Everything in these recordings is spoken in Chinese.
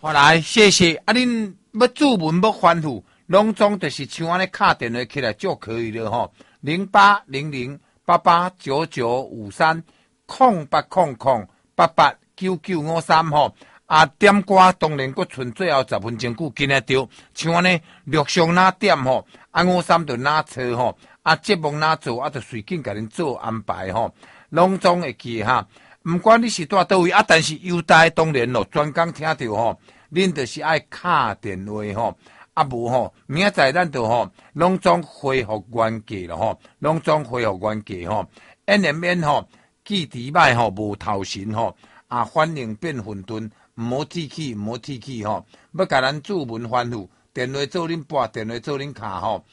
好来，谢谢啊！恁要注文要欢呼，拢总就是像安尼敲电话起来就可以了吼。08008899530800889953吼。啊，点歌当然阁剩最后10分钟久，今日着像安尼陆续哪点吼，啊53就哪找吼，啊节目哪做，啊就随紧甲恁做安排吼，拢总会记哈。毋管你是住倒位啊，但是优待当然咯，专工听到吼，恁就是爱敲电话吼，啊无吼，明仔载咱就吼，拢总恢复原价咯吼，拢总恢复原价吼，NMN 吼，记伫歹吼，无头神吼，啊反应变混沌，毋好提起，毋好提起吼，要甲咱注文欢呼，电话做恁拨，电话做恁卡吼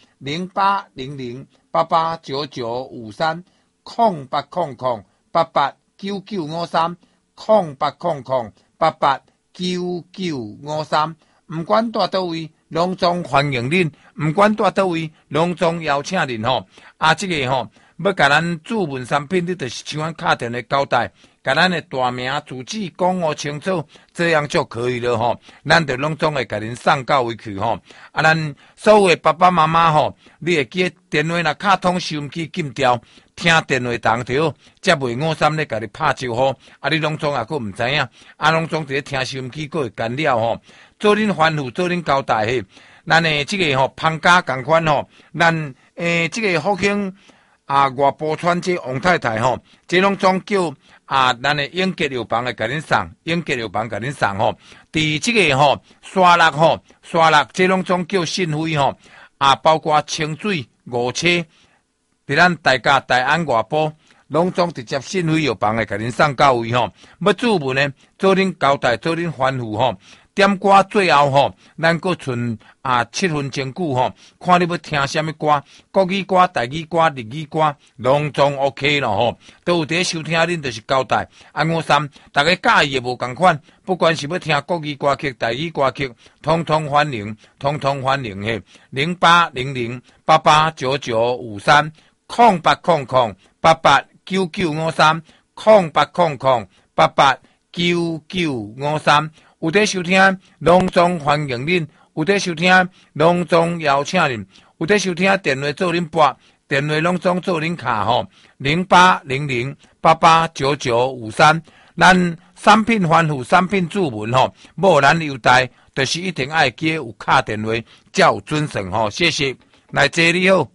，08008899530800889953，毋管住倒位，拢总欢迎恁，毋管住倒位，拢总邀请恁吼。啊，这个吼，要甲咱注文产品，你就是像咱敲电话交代，甲咱的大名、住址讲好清楚，这样就可以了吼。咱就拢总会甲恁送到位去吼。啊，咱所有的爸爸妈妈吼，你会记电话若敲通收音机禁掉，听电话当着，才袂53咧甲你拍招呼。啊，你拢总也佫毋知影，啊，拢总伫咧听收音机，佫会干扰吼。做恁欢呼，做恁交代嘿。咱的这个吼芳家共款吼，咱这个福兴啊外埔村这王太太吼，这拢总叫啊咱的永吉药房来甲恁送，永吉药房甲恁送吼。伫这个吼沙鹿吼，沙鹿这拢总叫信辉吼，啊包括清水、五车，伫咱大家大安外埔。拢总直接信辉药房来甲恁送到位吼，要注文呢，做恁交代，做恁欢呼吼。点歌最后吼，咱阁剩7分钟久吼，看你要听什么歌，国语歌、台语歌、日语歌，拢总 OK 咯吼。都有伫收听恁就是交代。53，大家介意也无共款，不管是要听国语歌曲、台语歌曲，通通欢迎，通通欢迎嘿。08008899530800889953。有在收听，拢总欢迎恁；有在收听，拢总邀请恁；有在收听，电话做恁拨，电话拢总做恁卡吼。0800889953，咱产品欢呼，产品注文吼，无咱优待，就是一定爱记有敲电话，才有准算吼。谢谢，来这你好。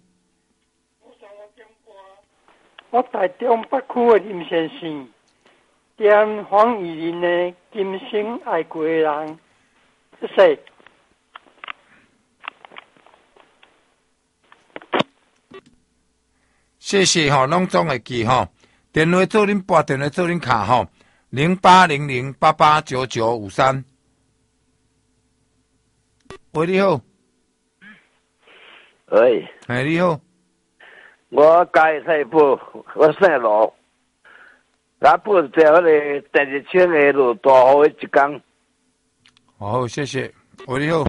我台中北区的林先生。点黄雨林的《今生爱过人》，谢谢。 谢谢吼，拢总会记吼。电话做恁拨，电话做恁卡吼。0800889953。喂，你好。 喂。 哎，你好。 我介西埔，我姓罗。咱不是在迄个电视圈的路大雨的一天。 好，谢谢。喂，你好。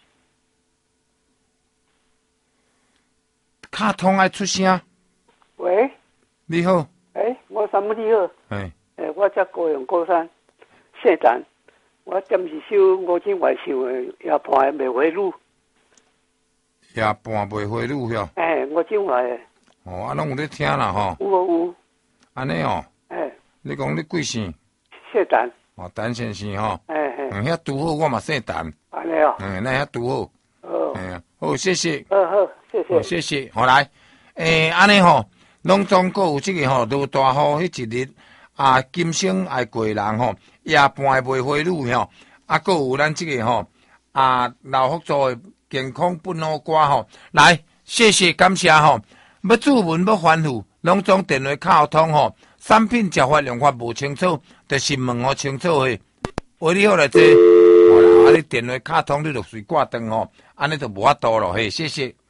卡通爱出声。 喂。 你好。 我三木你好。我叫高阳高山，姓陈。我点是首吴金外唱的《夜半的梅花鹿》。 夜半梅花鹿哟。 吴金外的。 哦，啊，拢有咧听啦吼。 有。 安尼哦。你讲你贵姓？ 姓陈。 哦，陈先生吼。遐拄好，我嘛姓陈。 安尼哦。 那遐拄好。好，谢谢。 好，谢谢。 谢谢。好来，安尼吼，拢总阁有这个吼，落大雨迄一日啊，今生爱过人吼，夜半梅花鹿吼，啊，阁有咱这个吼老福州的健康本土歌吼，来，谢谢感谢吼，要注文要欢呼，拢总电话敲通吼。产品食法用法无清楚，就是问我清楚嘿。喂，你好来这，好啦，啊你电话卡通你就随挂断吼，安尼就无法度咯嘿，谢谢。